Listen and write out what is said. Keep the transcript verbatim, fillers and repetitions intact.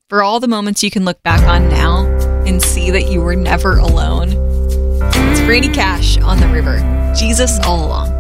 For all the moments you can look back on now and see that you were never alone. It's Brady Cash on the river. Jesus all along.